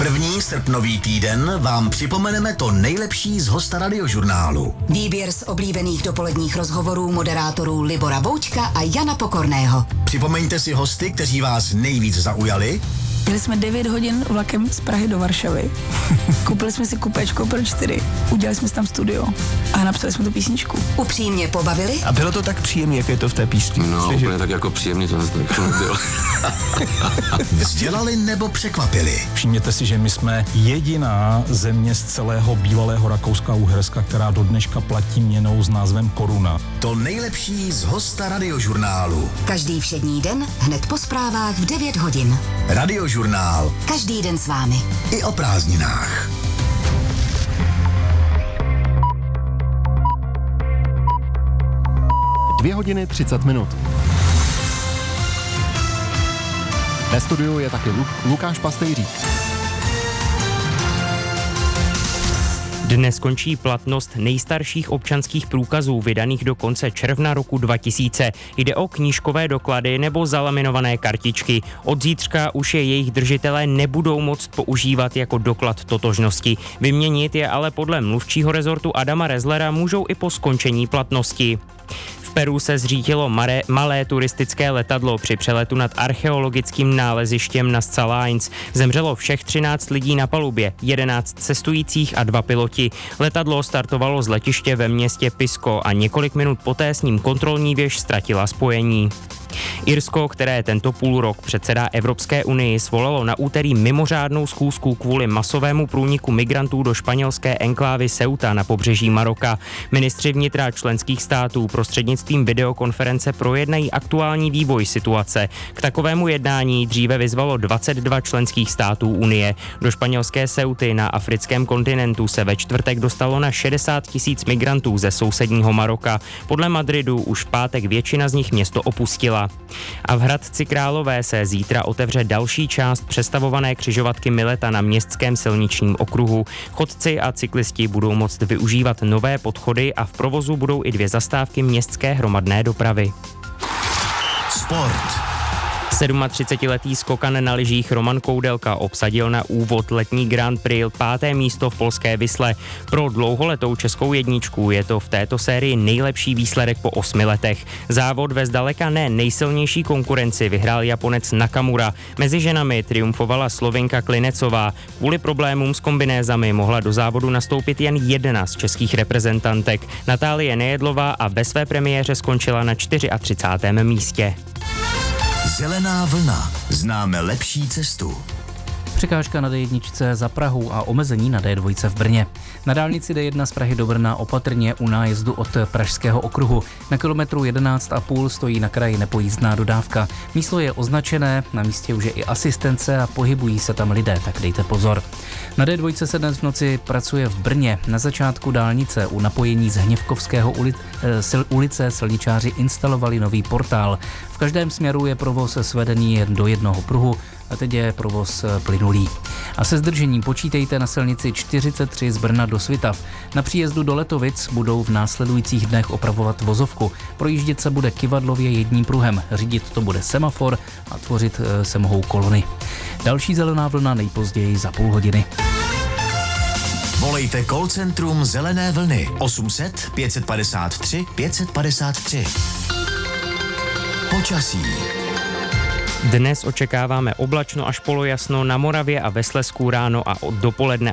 První srpnový týden vám připomeneme to nejlepší z hosta Radiožurnálu. Výběr z oblíbených dopoledních rozhovorů moderátorů Libora Voučka a Jana Pokorného. Připomeňte si hosty, kteří vás nejvíc zaujali. Jeli jsme 9 hodin vlakem z Prahy do Varšavy. Koupili jsme si kupéčko pro 4. Udělali jsme si tam studio a napsali jsme tu písničku. Upřímně pobavili. A bylo to tak příjemné, jak je to v té písni? No, úplně tak jako příjemný to zase tak nebylo. Vzdělali nebo překvapili. Všimněte si, že my jsme jediná země z celého bývalého Rakouska a Uherska, která do dneška platí měnou s názvem koruna. To nejlepší z hosta Radiožurnálu. Každý všední den hned po zprávách v 9 hodin. Radiožurnál. Každý den s vámi. I o prázdninách. Dvě hodiny 30 minut. Ve studiu je taky Lukáš Pastejřík. Dnes končí platnost nejstarších občanských průkazů vydaných do konce června roku 2000. Jde o knížkové doklady nebo zalaminované kartičky. Od zítřka už je jejich držitelé nebudou moct používat jako doklad totožnosti. Vyměnit je ale podle mluvčího rezortu Adama Rezlera můžou i po skončení platnosti. V Peru se zřítilo malé turistické letadlo při přeletu nad archeologickým nálezištěm Nazca Lines. Zemřelo všech 13 lidí na palubě, 11 cestujících a 2 piloti. Letadlo startovalo z letiště ve městě Pisco a několik minut poté s ním kontrolní věž ztratila spojení. Irsko, které tento půlrok předsedá Evropské unii, svolalo na úterý mimořádnou schůzku kvůli masovému průniku migrantů do španělské enklávy Ceuta na pobřeží Maroka. Ministři vnitra členských států prostřednictvím videokonference projednají aktuální vývoj situace. K takovému jednání dříve vyzvalo 22 členských států Unie. Do španělské Ceuty na africkém kontinentu se ve čtvrtek dostalo na 60 000 migrantů ze sousedního Maroka. Podle Madridu už v pátek většina z nich město opustila. A v Hradci Králové se zítra otevře další část přestavované křižovatky Mileta na městském silničním okruhu. Chodci a cyklisti budou moct využívat nové podchody a v provozu budou i 2 zastávky městské hromadné dopravy. Sport. 37letý skokan na lyžích Roman Koudelka obsadil na úvod letní Grand Prix 5. místo v polské Visle. Pro dlouholetou českou jedničku je to v této sérii nejlepší výsledek po 8 letech. Závod ve zdaleka ne nejsilnější konkurenci vyhrál Japonec Nakamura. Mezi ženami triumfovala Slovinka Klinecová. Kvůli problémům s kombinézami mohla do závodu nastoupit jen jedna z českých reprezentantek. Natálie Nejedlová a ve své premiéře skončila na 34. místě. Zelená vlna. Známe lepší cestu. Překážka na D1 za Prahou a omezení na D2 v Brně. Na dálnici D1 z Prahy do Brna opatrně u nájezdu od Pražského okruhu. Na kilometru 11,5 stojí na kraji nepojízdná dodávka. Místo je označené, na místě už je i asistence a pohybují se tam lidé, tak dejte pozor. Na D2 se dnes v noci pracuje v Brně. Na začátku dálnice u napojení z Hněvkovského ulice silničáři instalovali nový portál. V každém směru je provoz svedený jen do jednoho pruhu a teď je provoz plynulý. A se zdržením počítejte na silnici 43 z Brna do Svitav. Na příjezdu do Letovic budou v následujících dnech opravovat vozovku. Projíždět se bude kyvadlově jedním pruhem. Řídit to bude semafor a tvořit se mohou kolony. Další zelená vlna nejpozději za půl hodiny. Volejte call centrum Zelené vlny 800 553 553. Počasí. Dnes očekáváme oblačno až polojasno, na Moravě a ve Slezsku ráno a dopoledne